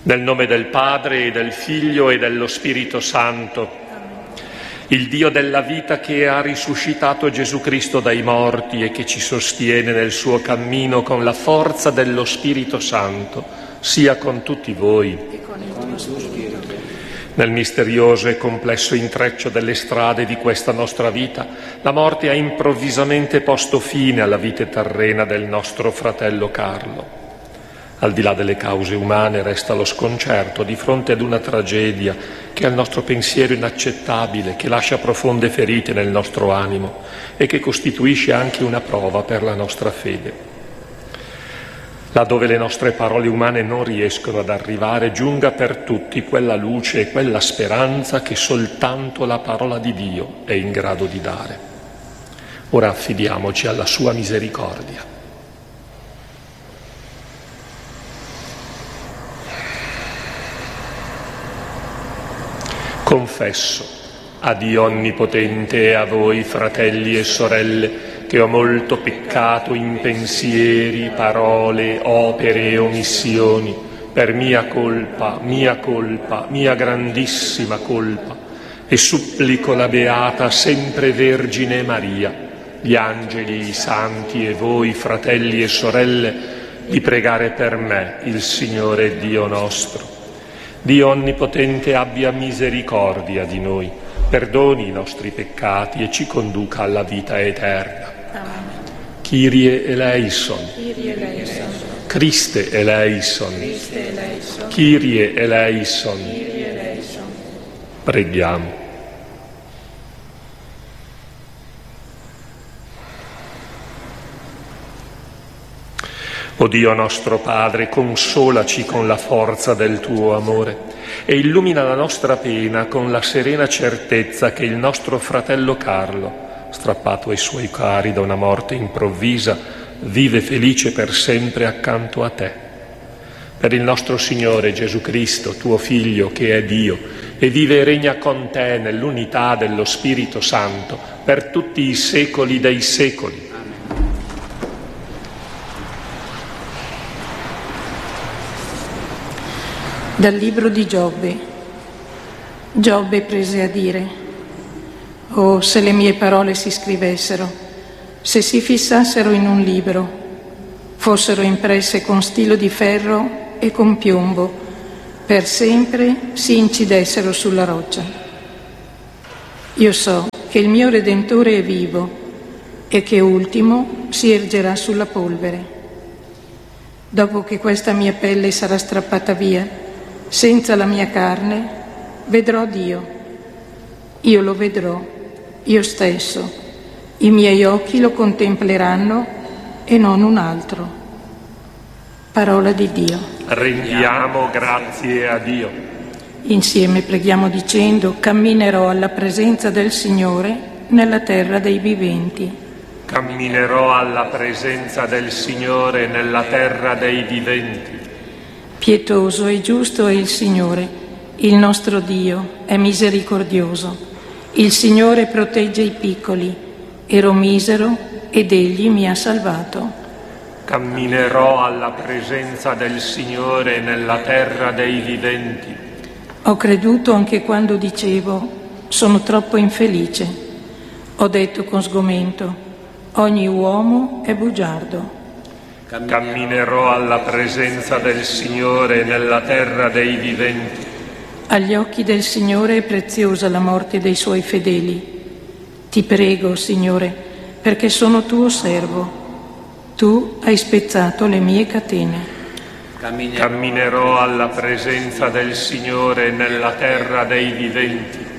Nel nome del Padre e del Figlio e dello Spirito Santo, il Dio della vita che ha risuscitato Gesù Cristo dai morti e che ci sostiene nel suo cammino con la forza dello Spirito Santo, sia con tutti voi. E con il tuo Spirito. Nel misterioso e complesso intreccio delle strade di questa nostra vita, la morte ha improvvisamente posto fine alla vita terrena del nostro fratello Carlo. Al di là delle cause umane resta lo sconcerto di fronte ad una tragedia che al nostro pensiero è inaccettabile, che lascia profonde ferite nel nostro animo e che costituisce anche una prova per la nostra fede. Laddove le nostre parole umane non riescono ad arrivare, giunga per tutti quella luce e quella speranza che soltanto la parola di Dio è in grado di dare. Ora affidiamoci alla sua misericordia. Confesso a Dio Onnipotente e a voi, fratelli e sorelle, che ho molto peccato in pensieri, parole, opere e omissioni, per mia colpa, mia grandissima colpa, e supplico la Beata Sempre Vergine Maria, gli angeli, i santi e voi, fratelli e sorelle, di pregare per me il Signore Dio nostro. Dio Onnipotente abbia misericordia di noi, perdoni i nostri peccati e ci conduca alla vita eterna. Amen. Kyrie eleison. Kyrie eleison. Christe eleison. Christe eleison. Kyrie eleison. Kyrie eleison. Preghiamo. O Dio nostro Padre, consolaci con la forza del tuo amore e illumina la nostra pena con la serena certezza che il nostro fratello Carlo, strappato ai suoi cari da una morte improvvisa, vive felice per sempre accanto a te. Per il nostro Signore Gesù Cristo, tuo Figlio, che è Dio, e vive e regna con te nell'unità dello Spirito Santo, per tutti i secoli dei secoli. Dal libro di Giobbe. Giobbe prese a dire: «Oh, se le mie parole si scrivessero, se si fissassero in un libro, fossero impresse con stilo di ferro e con piombo, per sempre si incidessero sulla roccia. Io so che il mio Redentore è vivo e che ultimo si ergerà sulla polvere. Dopo che questa mia pelle sarà strappata via, senza la mia carne, vedrò Dio. Io lo vedrò, io stesso. I miei occhi lo contempleranno e non un altro». Parola di Dio. Rendiamo grazie a Dio. Insieme preghiamo dicendo: «Camminerò alla presenza del Signore nella terra dei viventi». Camminerò alla presenza del Signore nella terra dei viventi. Pietoso e giusto è il Signore, il nostro Dio è misericordioso. Il Signore protegge i piccoli, ero misero ed Egli mi ha salvato. Camminerò alla presenza del Signore nella terra dei viventi. Ho creduto anche quando dicevo: sono troppo infelice. Ho detto con sgomento: ogni uomo è bugiardo. Camminerò alla presenza del Signore nella terra dei viventi. Agli occhi del Signore è preziosa la morte dei suoi fedeli. Ti prego, Signore, perché sono tuo servo. Tu hai spezzato le mie catene. Camminerò alla presenza del Signore nella terra dei viventi.